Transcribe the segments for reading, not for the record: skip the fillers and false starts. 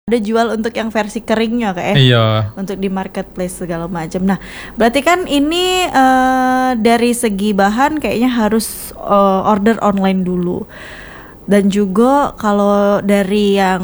ada jual untuk yang versi keringnya Kak ya. Iya. Untuk di marketplace segala macam. Nah, berarti kan ini dari segi bahan kayaknya harus order online dulu. Dan juga kalau dari yang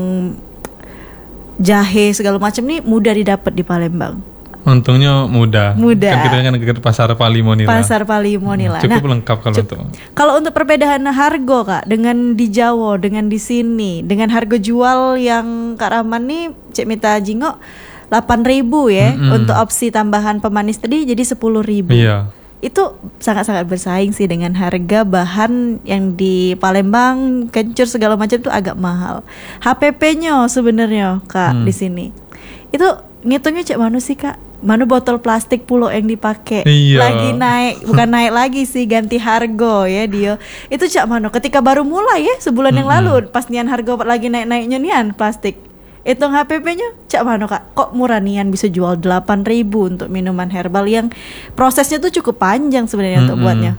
jahe segala macam nih mudah didapat di Palembang. Untungnya mudah. Mudah. Kan kita kan dekat pasar Palimonila. Pasar Palimonila. Cukup lengkap kalau untuk. Kalau untuk perbedaan harga Kak, dengan di Jawa, dengan di sini, dengan harga jual yang Kak Rahman nih Cek Mita jingok 8.000 ya, untuk opsi tambahan pemanis tadi jadi 10.000. Iya. Itu sangat-sangat bersaing sih dengan harga bahan yang di Palembang, kencur segala macam tuh agak mahal. HPP-nya sebenarnya Kak di sini. Itu ngitungnya cek mana sih Kak? Mana botol plastik pulau yang dipakai lagi naik, bukan naik lagi sih, ganti harga ya dia. Itu cak mana? Ketika baru mulai ya sebulan yang lalu, pas nian harga lagi naik-naiknya nian plastik. Hitung HPP-nya cak mana Kak? Kok murah nian bisa jual 8.000 untuk minuman herbal yang prosesnya tuh cukup panjang sebenarnya untuk buatnya.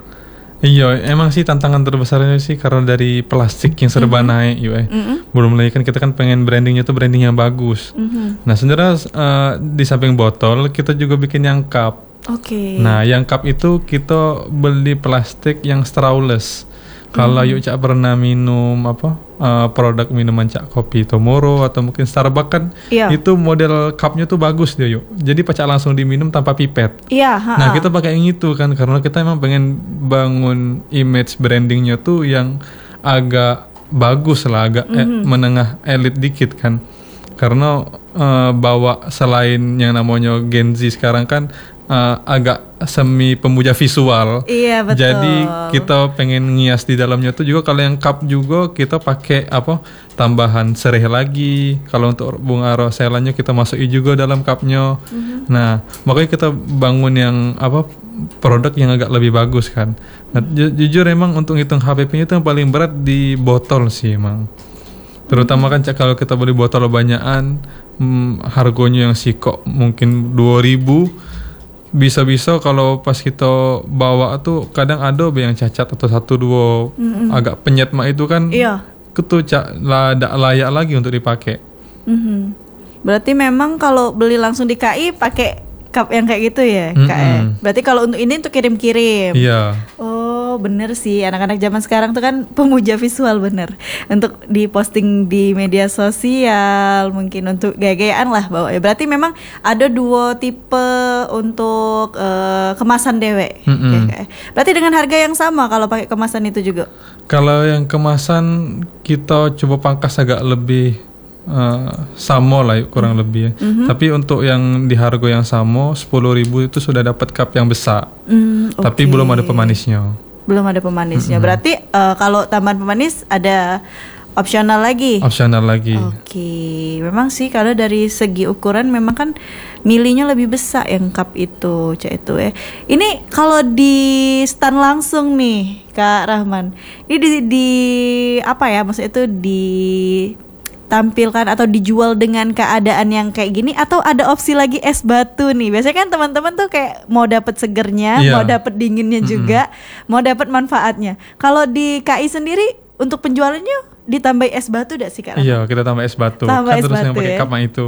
Iya, emang sih tantangan terbesarnya sih karena dari plastik yang serba naik belum lagi kan kita kan pengen brandingnya tuh branding yang bagus. Nah sebenarnya di samping botol kita juga bikin yang cup. Nah yang cup itu kita beli plastik yang strawless. Kalau yuk Cak pernah minum produk minuman Cak kopi Tomoro atau mungkin Starbucks kan, itu model cupnya tuh bagus dia yuk. Jadi Cak langsung diminum tanpa pipet. Nah kita pakai yang itu kan karena kita emang pengen bangun image brandingnya tuh yang agak bagus lah, agak menengah elit dikit kan. Karena bawa selain yang namanya Gen Z sekarang kan agak semi pemuja visual. Iya betul. Jadi kita pengen ngias di dalamnya tuh juga. Kalau yang cup juga kita pakai tambahan sereh lagi. Kalau untuk bunga roselanya kita masukin juga dalam cupnya. Nah makanya kita bangun yang produk yang agak lebih bagus kan. Nah, jujur emang untuk hitung HPP-nya itu yang paling berat di botol sih emang. Terutama kan kalau kita beli botol banyakan, harganya yang sikok mungkin 2.000. Bisa-bisa kalau pas kita bawa tuh kadang ada yang cacat atau 1-2 agak penyet mak itu kan. Itu tidak layak lagi untuk dipakai. Berarti memang kalau beli langsung di KI pakai cup yang kayak gitu ya Kak. Berarti kalau untuk ini untuk kirim-kirim. Iya. Oh bener sih, anak-anak zaman sekarang tuh kan pemuja visual bener. Untuk diposting di media sosial, mungkin untuk gaya-gayaan lah bawa. Berarti memang ada 2 tipe untuk kemasan dewek. Berarti dengan harga yang sama kalau pakai kemasan itu juga? Kalau yang kemasan kita coba pangkas agak lebih sama lah kurang lebih ya. Tapi untuk yang di harga yang sama 10.000 itu sudah dapat cup yang besar. Tapi belum ada pemanisnya. Belum ada pemanisnya. Berarti kalau tambahan pemanis ada opsional lagi. Memang sih kalau dari segi ukuran memang kan milinya lebih besar yang cup itu itu ya. Ini kalau di stand langsung nih Kak Rahman, ini di apa ya, maksudnya itu ditampilkan atau dijual dengan keadaan yang kayak gini, atau ada opsi lagi es batu nih? Biasanya kan teman-teman tuh kayak mau dapat segernya, mau dapat dinginnya juga, mau dapat manfaatnya. Kalau di KI sendiri untuk penjualannya ditambah es batu enggak sih Kak? Iya, kita tambah es batu. Kan es terus batu yang pakai cup itu.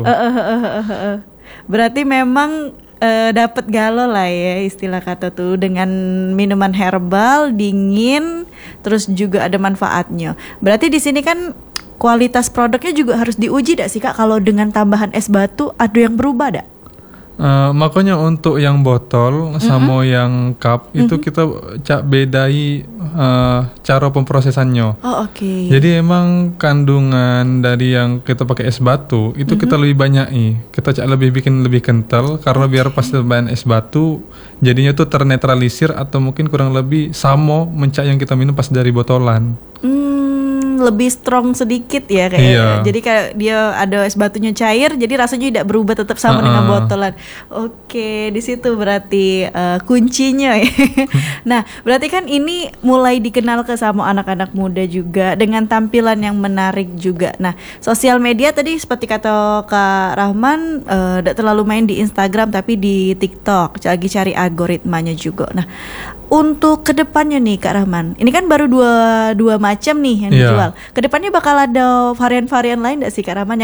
Berarti memang dapat galo lah ya istilah kata tuh, dengan minuman herbal dingin terus juga ada manfaatnya. Berarti di sini kan kualitas produknya juga harus diuji dak sih Kak? Kalau dengan tambahan es batu ada yang berubah dak? Makanya untuk yang botol sama yang cup itu kita bedai cara pemprosesannya. Jadi emang kandungan dari yang kita pakai es batu itu kita lebih banyak kita lebih bikin lebih kental, karena biar pas tambahan es batu jadinya tuh ternetralisir atau mungkin kurang lebih sama mencak yang kita minum pas dari botolan. Lebih strong sedikit ya kayaknya. Jadi kayak dia ada es batunya cair, jadi rasanya tidak berubah, tetap sama dengan botolan. Di situ berarti kuncinya ya. Nah, berarti kan ini mulai dikenal ke sama anak-anak muda juga dengan tampilan yang menarik juga. Nah, sosial media tadi seperti kata Kak Rahman tidak terlalu main di Instagram tapi di TikTok, lagi cari algoritmanya juga. Nah, untuk kedepannya nih Kak Rahman, ini kan baru dua macam nih yang dijual. Kedepannya bakal ada varian-varian lain nggak sih Kak Rahman